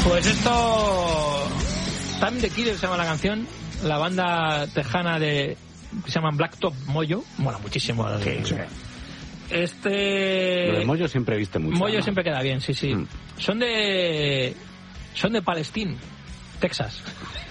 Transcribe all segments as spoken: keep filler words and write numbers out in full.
Pues esto... Time the Killer se llama la canción. La banda tejana de... que se llaman Blacktop Moyo. Mola muchísimo. Sí, sí. Este... Lo de Moyo siempre viste mucho. Moyo ¿no? siempre queda bien, sí, sí. Mm. Son de... Son de Palestine, Texas.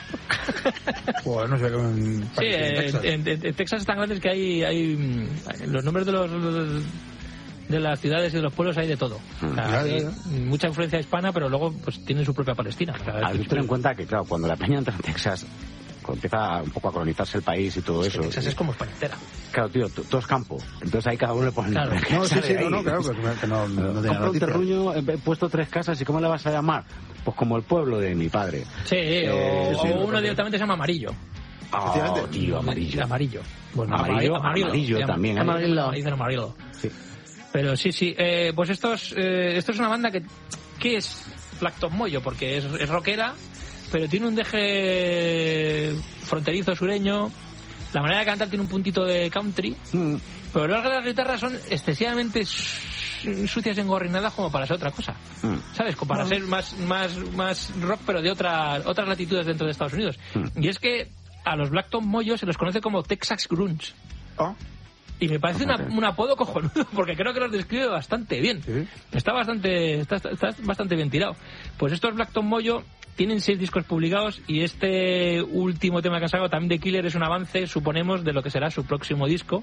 Pues no sé cómo en sí, Texas. En, en, en Texas están grandes que hay, hay... Los nombres de los... los de las ciudades y de los pueblos hay de todo. O sea, ya, ya, ya. Mucha influencia hispana, pero luego pues tienen su propia Palestina. O sea, hay que tener en cuenta que, claro, cuando la peña entra en Texas, cuando empieza un poco a colonizarse el país y todo es eso... Que Texas es como España entera. Claro, tío, todo es campo. Entonces ahí cada uno le pone... Claro. No, sí, sí, no, no, claro, que no, no, no compro un terruño, he puesto tres casas, ¿y cómo le vas a llamar? Pues como el pueblo de mi padre. Sí, eh, o, sí, o uno no, directamente se llama Amarillo. Oh, tío, amarillo. Amarillo. Bueno, amarillo, amarillo, amarillo también. ¿eh? Amarillo. Dicen amarillo. Sí. Pero sí, sí. Eh, pues estos, eh, esto es una banda que... ¿Qué es Blacktop Moyo? Porque es, es rockera, pero tiene un deje fronterizo sureño. La manera de cantar tiene un puntito de country. Mm. Pero luego las guitarras son excesivamente sucias y engorrinadas como para ser otra cosa. Mm. ¿Sabes? Como para no. ser más, más, más rock, pero de otra, otras latitudes dentro de Estados Unidos. Mm. Y es que a los Blacktop Moyo se los conoce como Texas Grunge. ¿Oh? Y me parece una, un apodo cojonudo, porque creo que los describe bastante bien. ¿Sí? Está bastante está, está, está bastante bien tirado. Pues estos Blacktop Moyo tienen seis discos publicados y este último tema que han sacado, también de Killer, es un avance, suponemos, de lo que será su próximo disco.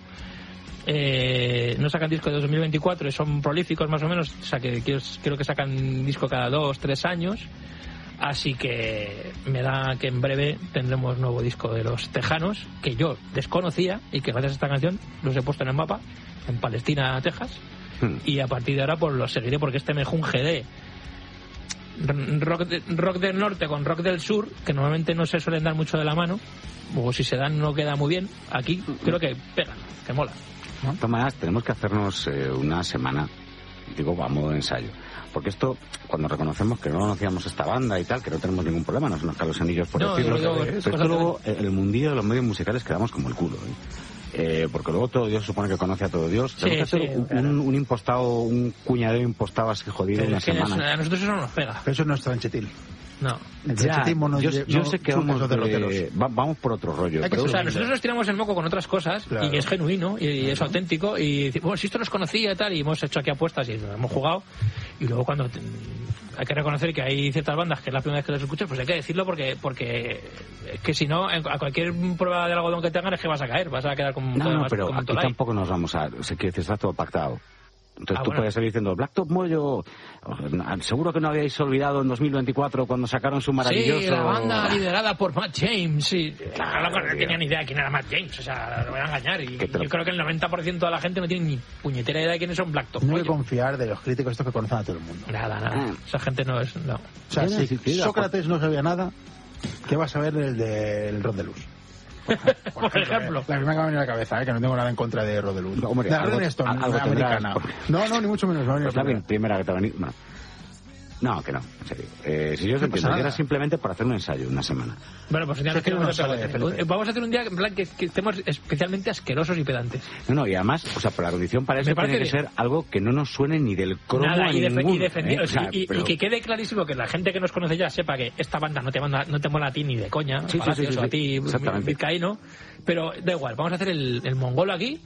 Eh, no sacan disco de dos mil veinticuatro, son prolíficos más o menos, o sea que creo que sacan disco cada dos, tres años. Así que me da que en breve tendremos nuevo disco de los tejanos, que yo desconocía y que gracias a esta canción los he puesto en el mapa, en Palestina, Texas. Hmm. Y a partir de ahora pues los seguiré, porque este mejunje de rock, de rock del norte con rock del sur, que normalmente no se suelen dar mucho de la mano, o si se dan no queda muy bien, aquí creo que pegan, que mola. ¿No? Tomás, tenemos que hacernos eh, una semana, digo, a modo de ensayo. Porque esto, cuando reconocemos que no conocíamos esta banda y tal, que no tenemos ningún problema, no se nos caen los anillos por no, decirlo. Digo, pero esto luego, el mundillo de los medios musicales quedamos como el culo, ¿eh? Eh, porque luego todo Dios supone que conoce a todo Dios. Sí, tenemos que hacer sí, un, claro. un, un impostado, un cuñadeo impostado así jodido pero una es que semana. A nosotros eso no nos pega. Pero eso no es tranchetil. No. Ya, no yo, yo no, sé que vamos, de, va, vamos por otro rollo. Pero, o sea, nosotros nos tiramos el moco con otras cosas, claro. Y que es genuino y, y es uh-huh. auténtico, y bueno, si esto los conocía y tal, y hemos hecho aquí apuestas y hemos jugado, y luego cuando te, hay que reconocer que hay ciertas bandas que es la primera vez que las escuchas, pues hay que decirlo, porque porque es que si no, a cualquier prueba de algodón que tengan es que vas a caer, vas a quedar como un no, no, más, pero como aquí tampoco nos vamos a... O sea, que está todo pactado. Entonces ah, tú bueno. puedes seguir diciendo Blacktop Moyo, seguro que no habíais olvidado en dos mil veinticuatro cuando sacaron su maravilloso... Sí, la banda liderada por Matt James, sí. Claro, no, no tenía ni idea de quién era Matt James, o sea, lo voy a engañar. Y yo lo... creo que el noventa por ciento de la gente no tiene ni puñetera idea de quiénes son Blacktop Moyo. No hay que confiar de los críticos estos que conocen a todo el mundo. Nada, nada, ah. esa gente no es... No. O sea, si sí, Sócrates no sabía nada, ¿qué vas a ver del del Ron de Luz? Por ejemplo, por ejemplo. La primera que me ha venido a la cabeza, ¿eh? Que no tengo nada en contra de Rodeluz. No, hombre, de algo, Stone, algo americana. No, no, ni mucho menos. No, pues la primera. primera que te ha venido... Bueno. No, que no, en serio. Eh, si yo os no entiendo, era simplemente por hacer un ensayo, una semana. Bueno, pues ya no no sabe, vamos a hacer un día en plan que, que estemos especialmente asquerosos y pedantes. No, no, y además, o sea, por la audición para eso tiene que bien. ser algo que no nos suene ni del cromo Nada, a y, ninguno. Y, defendido, ¿eh? o sea, y, pero... y que quede clarísimo que la gente que nos conoce ya sepa que esta banda no te, manda, no te mola a ti ni de coña, sí, sí, sí, sí, o a ti, vizcaíno. Pero da igual, vamos a hacer el, el mongolo aquí,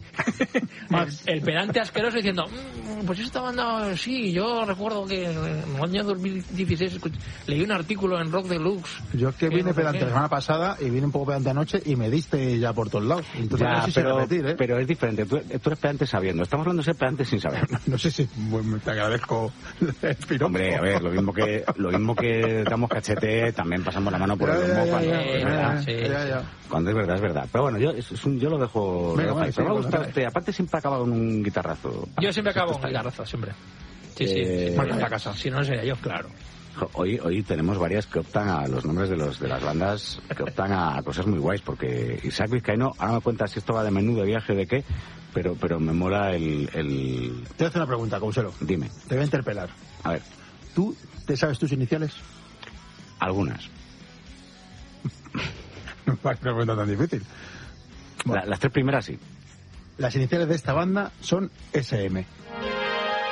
el, el pedante asqueroso diciendo, mmm, pues esta banda, sí, yo recuerdo que en el año dos mil dieciséis escuché, leí un artículo en Rock Deluxe. Yo es que vine pedante la semana pasada y vine un poco pedante anoche y me diste ya por todos lados. Entonces, ya, no sé si pero, repetir, ¿eh? pero es diferente, tú, tú eres pedante sabiendo, estamos hablando de ser pedante sin saber. No sé si bueno, te agradezco el piropo. Hombre, a ver, lo mismo que lo mismo que damos cachete, también pasamos la mano por el lomo cuando es verdad. Cuando es verdad, es verdad. Pero bueno, yo es un, yo lo dejo... Venga, lo dejo vale, pero sí, me gusta usted, aparte siempre acaba con un guitarrazo. Yo siempre acabo con un guitarrazo, siempre. Sí, sí, eh, sí. Bueno, en la casa. Si no, no sería yo, claro. Hoy, hoy tenemos varias que optan a los nombres de los de las bandas, que optan a cosas muy guays, porque Isaac Vizcaíno, ahora me cuenta si esto va de menú, de viaje, de qué, pero pero me mola el... el... Te voy a hacer una pregunta, Causelo. Dime. Te voy a interpelar. A ver. ¿Tú te sabes tus iniciales? Algunas. No es una pregunta tan difícil. Bueno, la, las tres primeras sí. Las iniciales de esta banda son S M.